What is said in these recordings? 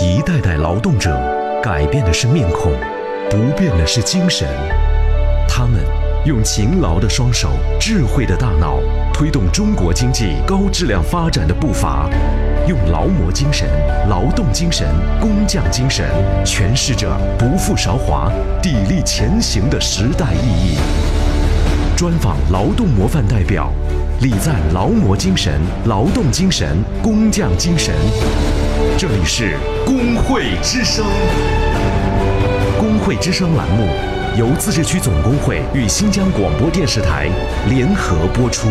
一代代劳动者改变的是面孔，不变的是精神。他们用勤劳的双手、智慧的大脑，推动中国经济高质量发展的步伐，用劳模精神、劳动精神、工匠精神，诠释着不负韶华、砥砺前行的时代意义。专访劳动模范代表，礼赞劳模精神、劳动精神、工匠精神。这里是工会之声。工会之声栏目由自治区总工会与新疆广播电视台联合播出。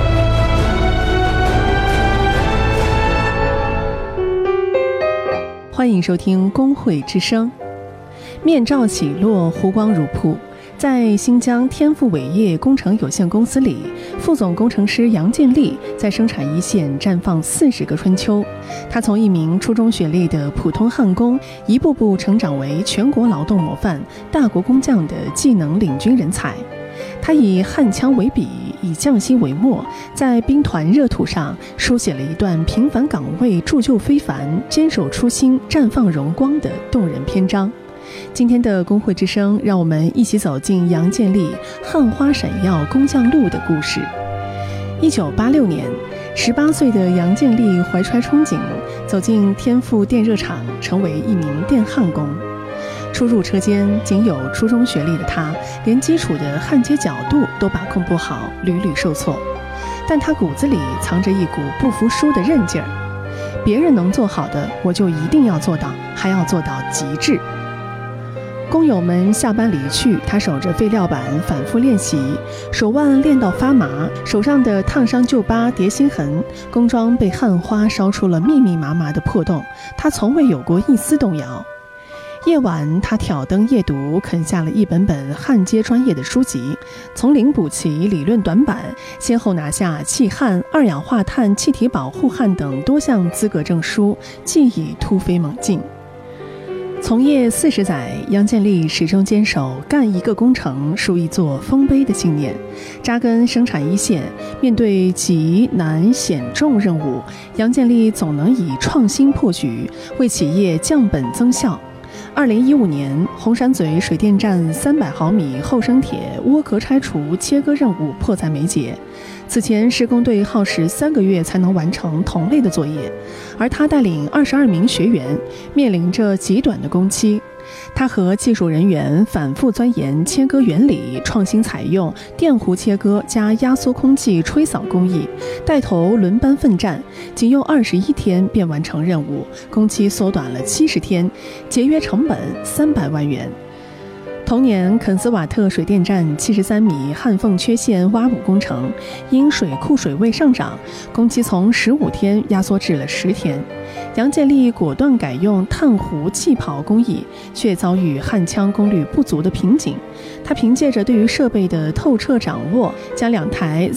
欢迎收听工会之声。面罩起落，湖光如瀑。在新疆天赋伟业工程有限公司里，副总工程师杨建立在生产一线绽放40个春秋。他从一名初中学历的普通焊工，一步步成长为全国劳动模范、大国工匠的技能领军人才。他以焊枪为笔，以匠心为墨，在兵团热土上书写了一段平凡岗位铸就非凡、坚守初心、绽放荣光的动人篇章。今天的工会之声，让我们一起走进杨建立焊花闪耀工匠路的故事。1986年，18岁的杨建立怀揣憧憬，走进天赋电热厂，成为一名电焊工。初入车间，仅有初中学历的他，连基础的焊接角度都把控不好，屡屡受挫。但他骨子里藏着一股不服输的韧劲儿，别人能做好的，我就一定要做到，还要做到极致。工友们下班离去，他守着废料板反复练习，手腕练到发麻，手上的烫伤旧疤叠心痕，工装被焊花烧出了密密麻麻的破洞，他从未有过一丝动摇。夜晚，他挑灯夜读，啃下了一本本焊接专业的书籍，从零补齐理论短板，先后拿下气焊、二氧化碳气体保护焊等多项资格证书，技艺突飞猛进。从业40载，杨建立始终坚守干一个工程树一座丰碑的信念，扎根生产一线。面对急难险重任务，杨建立总能以创新破局，为企业降本增效。2015年，红山嘴水电站300毫米厚生铁窝壳拆除切割任务迫在眉睫。此前，施工队耗时3个月才能完成同类的作业，而他带领22名学员，面临着极短的工期。他和技术人员反复钻研切割原理，创新采用电弧切割加压缩空气吹扫工艺，带头轮班奋战，仅用21天便完成任务，工期缩短了70天，节约成本300万元。同年，肯斯瓦特水电站73米焊缝缺陷挖补工程，因水库水位上涨，工期从15天压缩至了10天。杨建立果断改用碳弧气刨工艺，却遭遇焊枪功率不足的瓶颈。他凭借着对于设备的透彻掌握，将2台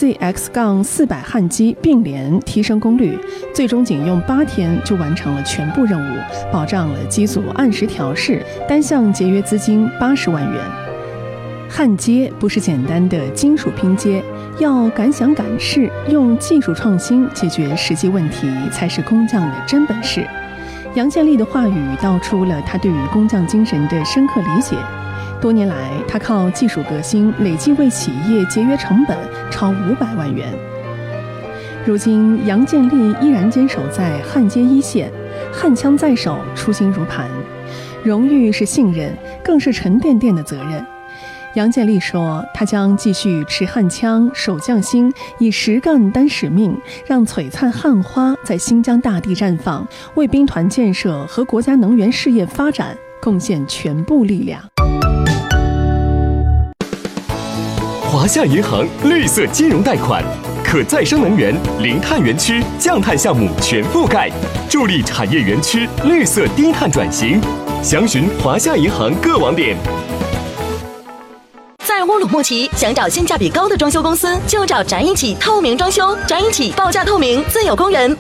ZX-400 焊机并联提升功率，最终仅用8天就完成了全部任务，保障了机组按时调试，单项节约资金80万元。焊接不是简单的金属拼接，要敢想敢试，用技术创新解决实际问题，才是工匠的真本事。杨建立的话语道出了他对于工匠精神的深刻理解。多年来，他靠技术革新，累计为企业节约成本超500万元。如今，杨建立依然坚守在焊接一线，焊枪在手，初心如磐。荣誉是信任，更是沉甸甸的责任。杨建立说，他将继续持焊枪守匠心，以实干担使命，让璀璨焊花在新疆大地绽放，为兵团建设和国家能源事业发展贡献全部力量。 华夏银行绿色金融贷款，可再生能源、零碳园区、降碳项目全覆盖，助力产业园区绿色低碳转型。详询华夏银行各网点。 在乌鲁木齐，想找性价比高的装修公司，就找展一起透明装修。展一起报价透明，自有工人